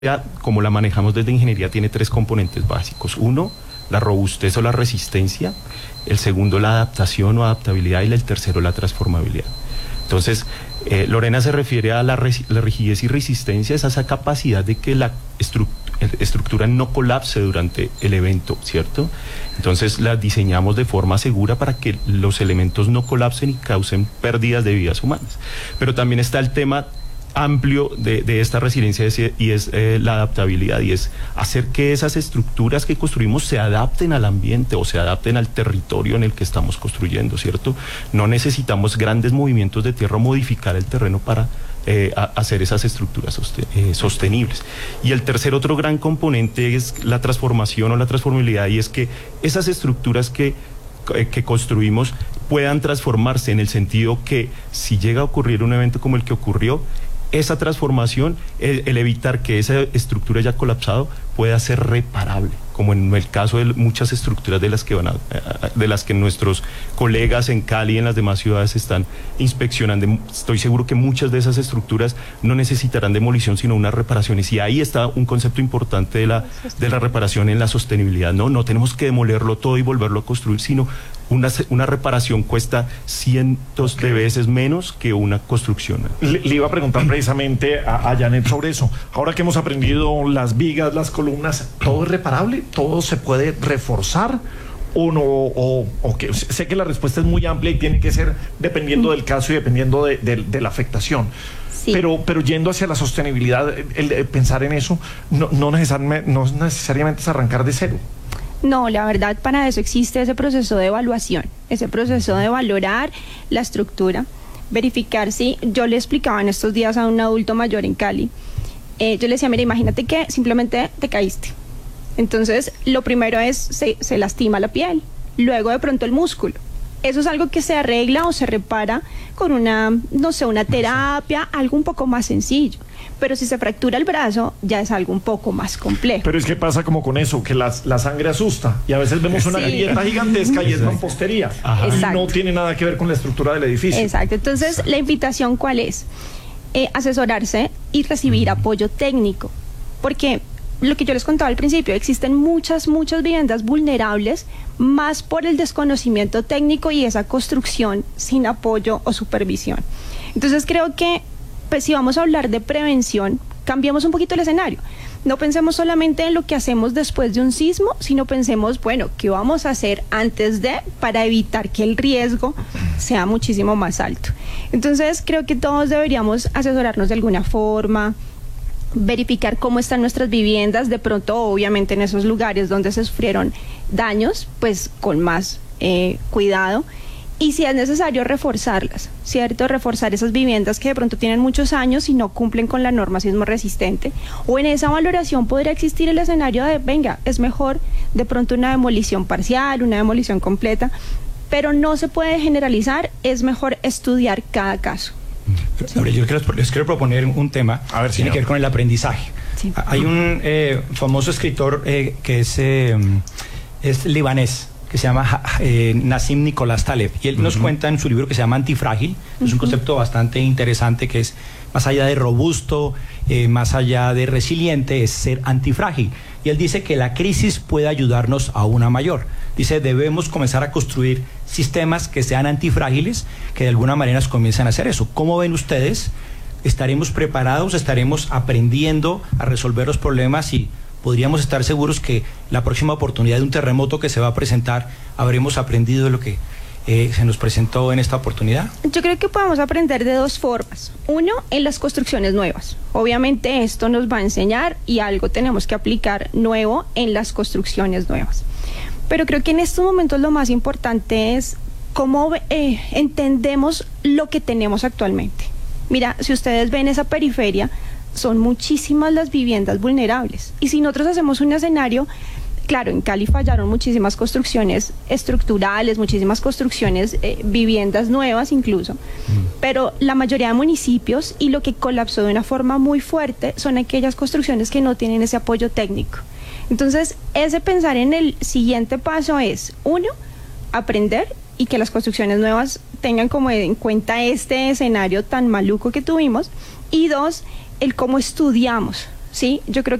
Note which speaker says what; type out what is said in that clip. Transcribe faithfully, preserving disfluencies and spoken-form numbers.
Speaker 1: como la manejamos desde ingeniería, tiene tres componentes básicos. Uno, la robustez o la resistencia. El segundo, la adaptación o adaptabilidad. Y el tercero, la transformabilidad. Entonces, eh, Lorena se refiere a la, la rigidez y resistencia, es esa capacidad de que la estru estructura no colapse durante el evento, ¿cierto? Entonces la diseñamos de forma segura para que los elementos no colapsen y causen pérdidas de vidas humanas. Pero también está el tema amplio de, de esta resiliencia y es eh, la adaptabilidad, y es hacer que esas estructuras que construimos se adapten al ambiente o se adapten al territorio en el que estamos construyendo, ¿cierto? No necesitamos grandes movimientos de tierra o modificar el terreno para eh, a, hacer esas estructuras sosten eh, sostenibles. Y el tercer otro gran componente es la transformación o la transformabilidad, y es que esas estructuras que que construimos puedan transformarse, en el sentido que si llega a ocurrir un evento como el que ocurrió, esa transformación, el, el evitar que esa estructura haya colapsado, pueda ser reparable, como en el caso de muchas estructuras de las que van a, de las que nuestros colegas en Cali y en las demás ciudades están inspeccionando. Estoy seguro que muchas de esas estructuras no necesitarán demolición, sino unas reparaciones, y ahí está un concepto importante de la, de la reparación en la sostenibilidad. No, no tenemos que demolerlo todo y volverlo a construir, sino Una, una reparación cuesta cientos okay. de veces menos que una construcción.
Speaker 2: Le, le iba a preguntar precisamente a, a Janet sobre eso. Ahora que hemos aprendido las vigas, las columnas, ¿todo es reparable? ¿Todo se puede reforzar? ¿O no? O, o que, sé que la respuesta es muy amplia y tiene que ser dependiendo del caso y dependiendo de, de, de la afectación. Sí. Pero, pero yendo hacia la sostenibilidad, el, el pensar en eso no, no, necesariamente, no necesariamente es arrancar de cero.
Speaker 3: No, la verdad, para eso existe ese proceso de evaluación, ese proceso de valorar la estructura, verificar si, yo le explicaba en estos días a un adulto mayor en Cali, eh, yo le decía, mira, imagínate que simplemente te caíste. Entonces, lo primero es, se, se lastima la piel, luego de pronto el músculo. Eso es algo que se arregla o se repara con una, no sé, una terapia, algo un poco más sencillo. Pero si se fractura el brazo, ya es algo un poco más complejo.
Speaker 2: Pero es que pasa como con eso, que la, la sangre asusta, y a veces vemos una sí. grieta gigantesca y es mampostería. Y no tiene nada que ver con la estructura del edificio.
Speaker 3: Exacto. Entonces, Exacto. la invitación, ¿cuál es? Eh, asesorarse y recibir uh-huh. apoyo técnico. Porque lo que yo les contaba al principio, existen muchas, muchas viviendas vulnerables, más por el desconocimiento técnico y esa construcción sin apoyo o supervisión. Entonces creo que, pues, si vamos a hablar de prevención, cambiemos un poquito el escenario. No pensemos solamente en lo que hacemos después de un sismo, sino pensemos, bueno, ¿qué vamos a hacer antes de, para evitar que el riesgo sea muchísimo más alto? Entonces creo que todos deberíamos asesorarnos de alguna forma, verificar cómo están nuestras viviendas, de pronto obviamente en esos lugares donde se sufrieron daños, pues con más eh, cuidado, y si es necesario reforzarlas, ¿cierto? Reforzar esas viviendas que de pronto tienen muchos años y no cumplen con la norma sismo resistente, o en esa valoración podría existir el escenario de, venga, es mejor de pronto una demolición parcial, una demolición completa, pero no se puede generalizar, es mejor estudiar cada caso.
Speaker 4: Sí. Yo les quiero proponer un tema,
Speaker 2: a ver,
Speaker 4: tiene
Speaker 2: señor.
Speaker 4: que ver con el aprendizaje. Sí. Hay un eh, famoso escritor eh, que es, eh, es libanés, que se llama eh, Nassim Nicolás Taleb, y él uh-huh. nos cuenta en su libro que se llama Antifrágil, uh-huh. es un concepto bastante interesante, que es más allá de robusto, eh, más allá de resiliente, es ser antifrágil. Y él dice que la crisis puede ayudarnos a una mayor. Dice, debemos comenzar a construir sistemas que sean antifrágiles, que de alguna manera nos comiencen a hacer eso. ¿Cómo ven ustedes? ¿Estaremos preparados? ¿Estaremos aprendiendo a resolver los problemas? Y podríamos estar seguros que la próxima oportunidad de un terremoto que se va a presentar, habremos aprendido de lo que eh, se nos presentó en esta oportunidad.
Speaker 3: Yo creo que podemos aprender de dos formas. Uno, en las construcciones nuevas. Obviamente esto nos va a enseñar y algo tenemos que aplicar nuevo en las construcciones nuevas. Pero creo que en estos momentos lo más importante es cómo eh, entendemos lo que tenemos actualmente. Mira, si ustedes ven esa periferia, son muchísimas las viviendas vulnerables. Y si nosotros hacemos un escenario, claro, en Cali fallaron muchísimas construcciones estructurales, muchísimas construcciones, eh, viviendas nuevas incluso, mm. pero la mayoría de municipios, y lo que colapsó de una forma muy fuerte, son aquellas construcciones que no tienen ese apoyo técnico. Entonces, ese pensar en el siguiente paso es, uno, aprender y que las construcciones nuevas tengan como en cuenta este escenario tan maluco que tuvimos, y dos, el cómo estudiamos, ¿sí? Yo creo